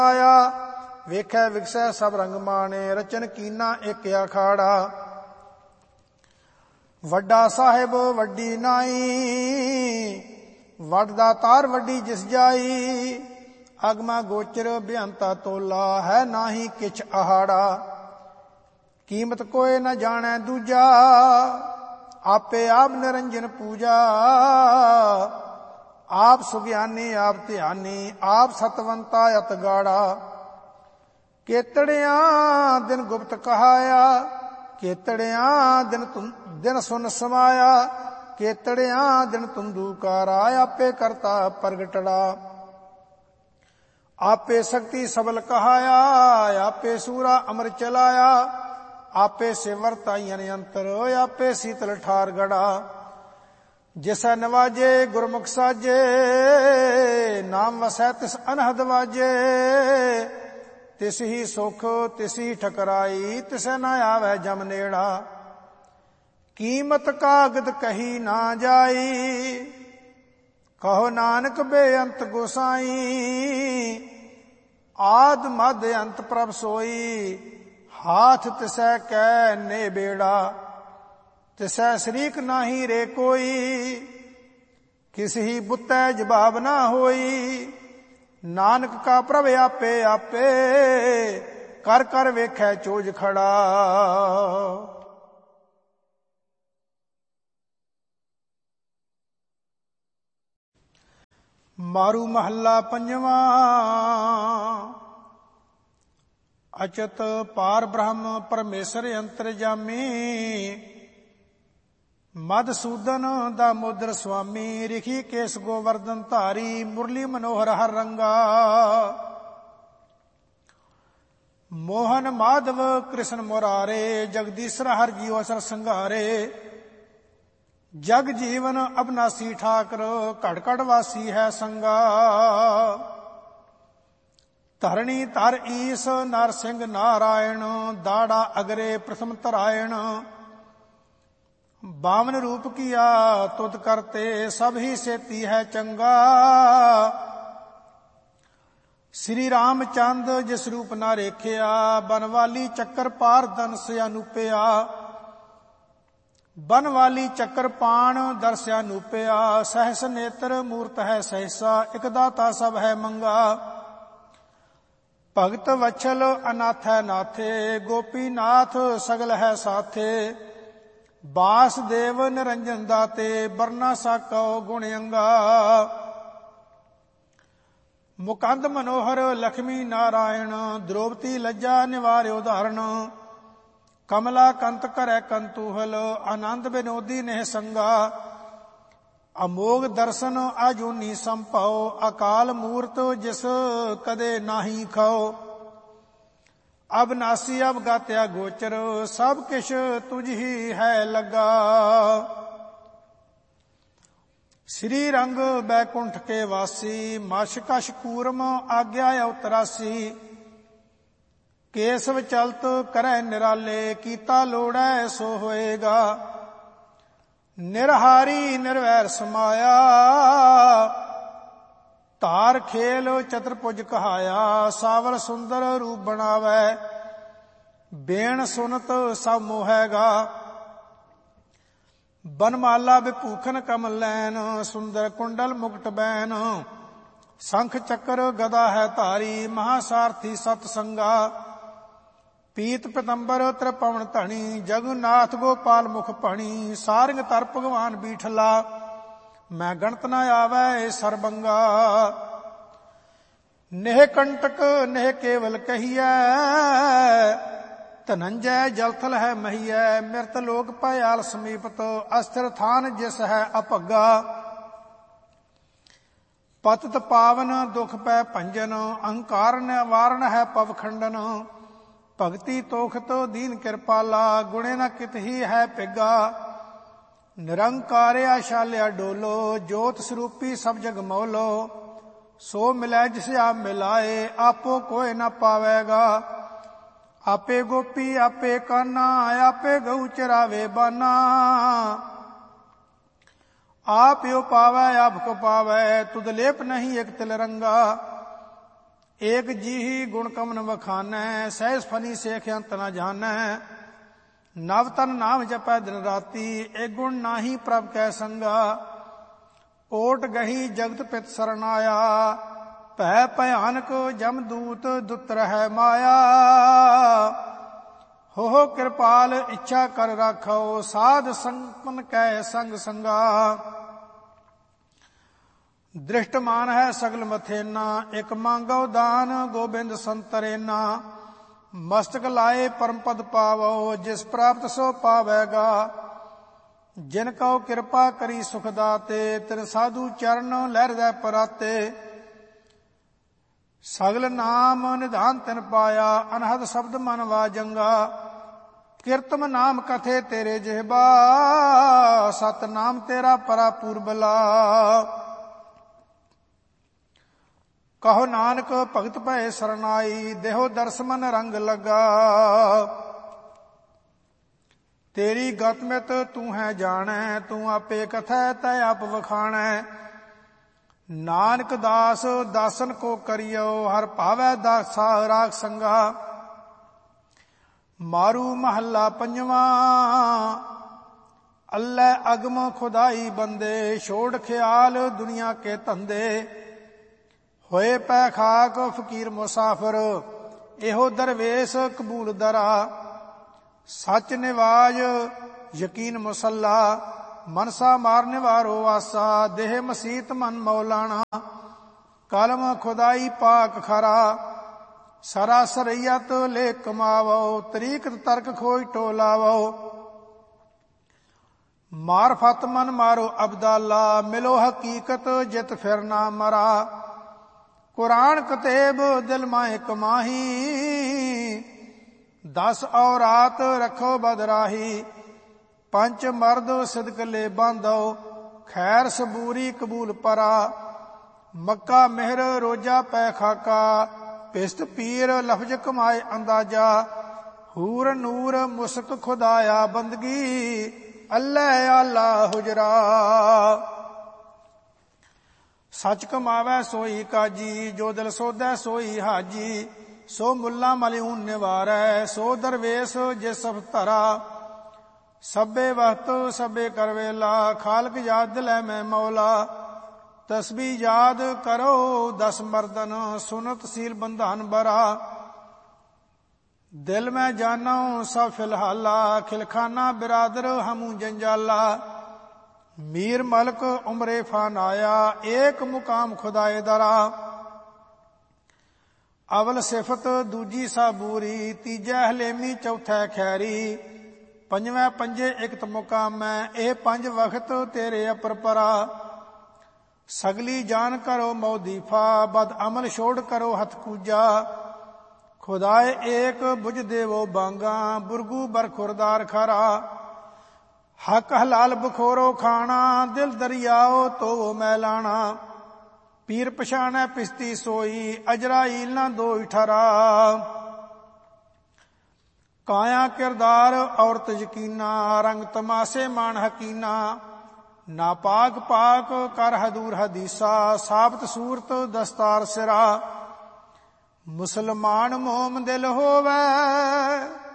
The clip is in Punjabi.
ਆਇਆ। ਵੇਖੈ ਵਿਗਸੈ ਸਭ ਰੰਗ ਮਾਣੇ, ਰਚਨ ਕੀਨਾ ਇੱਕ ਅਖਾੜਾ। ਵੱਡਾ ਸਾਹਿਬ ਵੱਡੀ ਨਾਈ, ਵੱਡਦਾ ਤਾਰ ਵੱਡੀ ਜਿਸ ਜਾਈ। ਅਗਮਾ ਗੋਚਰ ਬੇਅੰਤਾ ਤੋਲਾ, ਹੈ ਨਾਹੀ ਕਿਛ ਆਹਾੜਾ। ਕੀਮਤ ਕੋਇ ਨ ਜਾਣੈ ਦੂਜਾ, ਆਪੇ ਆਪ ਨਿਰੰਜਨ ਪੂਜਾ। ਆਪ ਸੁਗਿਆਨੀ ਆਪ ਧਿਆਨੀ, ਆਪ ਸਤਵੰਤਾ ਅਤ ਗਾੜਾ। ਕੇਤੜਿਆਂ ਦਿਨ ਗੁਪਤ ਕਹਾਇਆ, ਕੇਤੜਿਆਂ ਦਿਨ ਸੁਨ ਸਮਾਇਆ। ਕੇਤੜਿਆਂ ਦਿਨ ਤੁੰਦੂਕਾਰਾ, ਆਪੇ ਕਰਤਾ ਪ੍ਰਗਟੜਾ। ਆਪੇ ਸ਼ਕਤੀ ਸਬਲ ਕਹਾਇਆ, ਆਪੇ ਸੂਰਾ ਅਮਰ ਚਲਾਇਆ। ਆਪੇ ਸਿਵਰ ਤਾਈਨ ਅੰਤਰ, ਆਪੇ ਸੀਤਲ ਠਾਰ ਗੜਾ। ਜਿਸੈ ਨਵਾਜੇ ਗੁਰਮੁਖ ਸਾਜੇ, ਨਾਮ ਵਸੈ ਤਿਸ ਅਨਹਦ ਵਾਜੇ। ਤਿਸ ਹੀ ਸੁਖ ਤਿਸ ਹੀ ਠਕਰਾਈ, ਤਿਸੈ ਨ ਆਵੈ ਜਮ ਨੇੜਾ। ਕੀਮਤ ਕਾਗਦ ਕਹੀ ਨਾ ਜਾਈ, ਕਹੋ ਨਾਨਕ ਬੇਅੰਤ ਗੋਸਾਈ। ਆਦ ਮਧ ਅੰਤ ਪ੍ਰਭ ਸੋਈ, ਹਾਥ ਤਿਸੈ ਕੈ ਨੇ ਬੇੜਾ। ਤਿਸੈ ਸ਼ਰੀਕ ਨਾਹੀ ਰੇ ਕੋਈ, ਕਿਸ ਹੀ ਬੁੱਤੈ ਜਵਾਬ ਨਾ ਹੋਈ। ਨਾਨਕ ਕਾ ਪ੍ਰਭ ਆਪੇ ਆਪੇ, ਕਰ ਕਰ ਵੇਖੈ ਚੋਜ ਖੜਾ। ਮਾਰੂ ਮਹੱਲਾ ਪੰਜਵਾਂ। ਅਚਤ ਪਾਰ ਬ੍ਰਹਮ ਪਰਮੇਸ਼ਰ ਅੰਤਰਜਾਮੀ। ਮਧਸੂਦਨ ਦਾਮੋਦਰ ਸੁਆਮੀ, ਰਿਖੀ ਕੇਸ ਗੋਵਰਧਨ ਧਾਰੀ। ਮੁਰਲੀ ਮਨੋਹਰ ਹਰ ਰੰਗਾ, ਮੋਹਨ ਮਾਧਵ ਕ੍ਰਿਸ਼ਨ ਮੁਰਾਰੇ। ਜਗਦੀਸ਼ਰ ਹਰ ਜੀਉ ਅਸਰ ਸੰਘਾਰੇ। ਜਗ ਜੀਵਨ ਅਬਨਾਸੀ ਠਾਕਰ, ਘੜ ਘੜ ਵਾਸੀ ਹੈ ਸੰਗਾ। ਧਰਣੀ ਧਰ ਈਸ ਨਰ ਸਿੰਘ ਨਾਰਾਇਣ, ਦਾੜਾ ਅਗਰੇ ਪ੍ਰਥਮ ਧਰਾਇਣ। ਬਾਵਨ ਰੂਪ ਕੀਆ ਤੁਧ ਕਰਤੇ, ਸਭ ਹੀ ਸੇਤੀ ਹੈ ਚੰਗਾ। ਸ੍ਰੀ ਰਾਮ ਚੰਦ ਜਿਸ ਰੂਪ ਨਾ ਰੇਖਿਆ, ਬਨਵਾਲੀ ਚੱਕਰ ਪਾਰ ਦਨਸ ਅਨੂਪਿਆ। ਬਨਵਾਲੀ ਚੱਕਰ ਪਾਣ ਦਰਸਿਆ ਨੂਪਿਆ। ਸਹਿਸ ਨੇਤਰ ਮੂਰਤ ਹੈ ਸਹਿਸਾ, ਇਕ ਦਾਤਾ ਸਭ ਹੈ ਮੰਗਾ। ਭਗਤ ਵਛਲ ਅਨਾਥੈ ਨਾਥੇ, ਗੋਪੀਨਾਥ ਸਗਲ ਹੈ ਸਾਥੇ। ਬਾਸਦੇਵ ਨਿਰੰਜਨ ਦਾਤੇ, ਬਰਨਾ ਸਾਕਉ ਗੁਣ ਅੰਗਾ। ਮੁਕੰਦ ਮਨੋਹਰ ਲక్ష్ਮੀ ਨਾਰਾਇਣ, ਦ੍ਰੋਪਦੀ ਲੱਜਾ ਨਿਵਾਰਿਓ ਧਾਰਨ। ਕਮਲਾ ਕੰਤ ਕਰੈ ਕੰਤੂਹਲ, ਆਨੰਦ ਬਿਨੋਦੀ ਨਹਿ ਸੰਗਾ। ਅਮੋਗ ਦਰਸ਼ਨ ਆਜੂਨੀ ਸੰਭਉ, ਅਕਾਲ ਮੂਰਤ ਜਿਸ ਕਦੇ ਨਾਹੀ ਖਾਓ। ਅਬਨਾਸੀ ਅਵਗਾਤਿਆ ਗੋਚਰ, ਸਭ ਕਿਛ ਤੁਝ ਹੀ ਹੈ ਲੱਗਾ। ਸ੍ਰੀ ਰੰਗ ਬੈਕੁੰਠ ਕੇ ਵਾਸੀ, ਮਸ਼ ਕਸ਼ ਕੂਰਮ ਆਗਿਆ ਅਵਤਰਾਸੀ। ਕੇਸਵ ਚਲਤ ਕਰੈ ਨਿਰਾਲੇ, ਕੀਤਾ ਲੋੜੈ ਸੋ ਹੋਏਗਾ। ਨਿਰਹਾਰੀ ਨਿਰਵੈਰ ਸਮਾਇਆ, ਧਾਰ ਖੇਲ ਚਤੁਰਭੁਜ ਕਹਾਇਆ। ਸਾਵਰ ਸੁੰਦਰ ਰੂਪ ਬਣਾਵੈ, ਬੇਣ ਸੁਨਤ ਸਭ ਮੋਹੈਗਾ। ਬਨਮਾਲਾ ਵਿਭੂਖਨ ਕਮਲ ਲੈਨ, ਸੁੰਦਰ ਕੁੰਡਲ ਮੁਕਟ ਬੈਨ। ਸ਼ੰਖ ਚੱਕਰ ਗਦਾ ਹੈ ਧਾਰੀ, ਮਹਾਸਾਰਥੀ ਸਤ ਸੰਗਾ। ਪੀਤ ਪਤੰਬਰ ਤ੍ਰਿਪਵਨ ਧਣੀ, ਜਗੁਨਾਥ ਗੋਪਾਲ ਮੁਖ ਭਣੀ। ਸਾਰੰਗ ਤਰ ਭਗਵਾਨ ਬੀਠਲਾ, ਮੈਂ ਗਣਤ ਨ ਆਵੈ ਸਰਬੰਗਾ। ਨੇਹ ਕੰਟਕ ਨੇਹ ਕੇਵਲ ਕਹੀਐ, ਧਨੰਜੈ ਜਲਥਲ ਹੈ ਮਹੀਐ। ਮਿਰਤ ਲੋਕ ਭਇਆਲ ਸਮੀਪਤ, ਅਸਥਿਰ ਥਾਨ ਜਿਸ ਹੈ ਅਭੱਗਾ। ਪਤਿਤ ਪਾਵਨ ਦੁਖ ਪੈ ਭੰਜਨ, ਅਹੰਕਾਰ ਨਿਵਾਰਨ ਹੈ ਪਵ ਖੰਡਨ। ਭਗਤੀ ਤੋਖਤ ਦੀਨ ਕਿਰਪਾਲਾ, ਗੁਣੇ ਨ ਕਿਤ ਹੀ ਹੈ ਪਿਗਾ। ਨਿਰੰਕਾਰਿਆ ਸ਼ਾਲਿਆ ਡੋਲੋ, ਜੋਤ ਸਰੂਪੀ ਸਭ ਜਗ ਮੌਲੋ। ਸੋ ਮਿਲੈ ਜਿਸ ਆਪ ਮਿਲਾਏ, ਆਪੋ ਕੋਇ ਨ ਪਾਵੇਗਾ। ਆਪੇ ਗੋਪੀ ਆਪੇ ਕਾਨਾ, ਆਪੇ ਗਊ ਚਰਾਵੇ ਬਾਨਾ। ਆਪ ਯੋ ਪਾਵੈ ਆਪ ਕੋ ਪਾਵੈ, ਤੁਧ ਲੇਪ ਨਹੀਂ ਇਕ ਤਿਲ ਰੰਗਾ। ਏਕ ਜੀਹੀ ਗੁਣ ਕਮਨ ਵਖਾਨੈ, ਸਹਿਜ ਫਨੀ ਸੇਖ ਅੰਤ ਨ ਜਾਣੈ। ਨਵ ਤਨ ਨਾਮ ਜਪੈ ਦਿਨ ਰਾਤੀ, ਏ ਗੁਣ ਨਾਹੀ ਪ੍ਰਭ ਕੈ ਸੰਗਾ। ਓਟ ਗਹੀ ਜਗਤ ਪਿਤ ਸਰਣ ਆਇਆ, ਭੈ ਭਿਆਨਕ ਜਮਦੂਤ ਦੁੱਤ ਰਹਿ ਮਾਇਆ। ਹੋ ਕਿਰਪਾਲ ਇੱਛਾ ਕਰ ਰਾਖੋ, ਸਾਧ ਸੰਪਨ ਕੈ ਸੰਗ ਸੰਗਾ। ਦ੍ਰਿਸ਼ਟ ਮਾਨ ਹੈ ਸਗਲ ਮਥੇਨਾ, ਇਕ ਮੰਗੋ ਦਾਨ ਗੋਬਿੰਦ ਸੰਤਰੇਨਾ। ਮਸਤਕ ਲਾਏ ਪਰਮ ਪਦ ਪਾਵੋ, ਜਿਸ ਪ੍ਰਾਪਤ ਸੋ ਪਾਵੈਗਾ। ਜਿਨ ਕਉ ਕਿਰਪਾ ਕਰੀ ਸੁਖ ਦਾਤੇ, ਤਿਨ ਸਾਧੂ ਚਰਨ ਲਹਿਰਦੈ ਪਰਾਤੇ। ਸਗਲ ਨਾਮ ਨਿਧਾਨ ਤਿਨ ਪਾਇਆ, ਅਨਹਦ ਸ਼ਬਦ ਮਨ ਵਾਜੰਗਾ। ਕੀਰਤਮ ਨਾਮ ਕਥੇ ਤੇਰੇ ਜਿਹਬਾ, ਸਤ ਨਾਮ ਤੇਰਾ ਪਰਾ ਪੂਰਬਲਾ। ਕਹੋ ਨਾਨਕ ਭਗਤ ਭਏ ਸਰਨਾਈ, ਦੇਹੋ ਦਰਸ ਮਨ ਰੰਗ ਲਗਾ। ਤੇਰੀ ਗਤ ਮਿਤ ਤੂੰ ਹੈ ਜਾਣੈ, ਤੂੰ ਆਪੇ ਕਥੈ ਤੈ ਆਪ ਵਖਾਣੈ। ਨਾਨਕ ਦਾਸ ਦਾਸਨ ਕੋ ਕਰਿਓ, ਹਰ ਭਾਵੈ ਦਾਸਾ ਰਾਗ ਸੰਗਾ। ਮਾਰੂ ਮਹੱਲਾ ਪੰਜਵਾਂ, ਅੱਲੇ ਅਗਮ ਖੁਦਾਈ ਬੰਦੇ। ਛੋੜ ਖਿਆਲ ਦੁਨੀਆ ਕੇ ਧੰਦੇ, ਹੋਏ ਪੈ ਖਾਕ ਫਕੀਰ ਮੁਸਾਫਰ। ਇਹੋ ਦਰਵੇਸ਼ ਕਬੂਲ ਦਰਾ, ਸੱਚ ਨਿਵਾਜ ਯਕੀਨ ਮੁਸੱਲਾ। ਮਨਸਾ ਮਾਰ ਨਿਵਾਰੋ ਆਸਾ, ਦੇਹ ਮਸੀਤ ਮਨ ਮੌਲਾਣਾ। ਕਲਮ ਖੁਦਾਈ ਪਾਕ ਖਰਾ, ਸਰਾ ਸਰਈਅਤ ਲੇ ਕਮਾਵੋ। ਤਰੀਕਤ ਤਰਕ ਖੋਜ ਟੋਲਾਵੋ, ਮਾਰਫਤ ਮਨ ਮਾਰੋ ਅਬਦਾਲਾ। ਮਿਲੋ ਹਕੀਕਤ ਜਿਤ ਫਿਰ ਨਾ ਮਰਾ। ਕੁਰਾਨ ਕਤੇਬ ਦਿਲ ਮਾਏ ਕਮਾਹੀ, 10 ਔਰਾਤ ਰੱਖੋ ਬਦਰਾਹੀ। ਪੰਜ ਮਰਦ ਸਿਦਕ ਲੈ ਬਾਂਧੋ, ਖੈਰ ਸਬੂਰੀ ਕਬੂਲ ਪਰਾ। ਮੱਕਾ ਮਿਹਰ ਰੋਜਾ ਪੈ ਖਾਕਾ, ਪਿਸਤ ਪੀਰ ਲਫਜ਼ ਕਮਾਏ ਅੰਦਾਜ਼ਾ। ਹੂਰ ਨੂਰ ਮੁਸਕ ਖੁਦਾਇਆ ਬੰਦਗੀ, ਅੱਲੇ ਆਲਾ ਹੁਜਰਾ। ਸੱਚ ਕਮਾਵੈ ਸੋਈ ਕਾਜੀ, ਜੋ ਦਿਲ ਸੋਧੈ ਸੋਈ ਹਾਜੀ। ਸੋ ਮੁੱਲਾ ਮਲਿਊਨ ਨਿਵਾਰੈ, ਸੋ ਦਰਵੇਸ਼ ਜੇ ਸਭ ਧਰਾ। ਸਭੇ ਵਕਤ ਸਭੇ ਕਰ ਵੇਲਾ, ਖਾਲਕ ਯਾਦ ਲੈ ਮੈਂ ਮੌਲਾ। ਤਸਬੀਹ ਯਾਦ ਕਰੋ 10 ਮਰਦਨ, ਸੁਨਤ ਸੀਲ ਬੰਧਨ ਬਰਾ। ਦਿਲ ਮੈਂ ਜਾਨੋ ਸਭ ਫਿਲਹਾਲਾ, ਖਿਲਖਾਨਾ ਬਿਰਾਦਰ ਹਮੂ ਜੰਜਾਲਾ। ਮੀਰ ਮਲਕ ਉਮਰੇ ਫਾਨਾਇਆ, ਏਕ ਮੁਕਾਮ ਖੁਦਾਏ ਦਰਾ। ਅਵਲ ਸਿਫਤ ਦੂਜੀ ਸਾਬੂਰੀ, ਤੀਜਾ ਹਲੇਮੀ ਚੌਥਾ ਖੈਰੀ। ਪੰਜਵੇਂ ਪੰਜੇ ਇਕਤ ਮੁਕਾਮੈ, ਇਹ 5 ਵਖਤ ਤੇਰੇ ਅਪਰਪਰਾ। ਸਗਲੀ ਜਾਨ ਕਰੋ ਮੌਦੀਫਾ, ਬਦ ਅਮਲ ਛੋੜ ਕਰੋ ਹੱਥ ਕੂਜਾ। ਖੁਦਾਏ ਏਕ ਬੁਝ ਦੇਵੋ ਬਾਂਗਾ, ਬੁਰਗੂ ਬਰਖੁਰਦਾਰ ਖਰਾ। ਹੱਕ ਹਲਾਲ ਬਖੋਰੋ ਖਾਣਾ, ਦਿਲ ਦਰਿਆਓ ਤੋ ਮੈਲਾਣਾ। ਪੀਰ ਪਛਾਣੈ ਪਿਸਤੀ ਸੋਈ, ਅਜਰਾਈਲ ਨਾ ਦੋਇ ਠਰਾ। ਕਾਇਆ ਕਿਰਦਾਰ ਔਰਤ ਯਕੀਨਾ, ਰੰਗ ਤਮਾਸੇ ਮਾਨ ਹਕੀਨਾ। ਨਾਪਾਕ ਪਾਕ ਕਰ ਹਦੂਰ ਹਦੀਸਾ, ਸਾਬਤ ਸੂਰਤ ਦਸਤਾਰ ਸਿਰਾ। ਮੁਸਲਮਾਨ ਮੋਮ ਦਿਲ ਹੋਵੈ,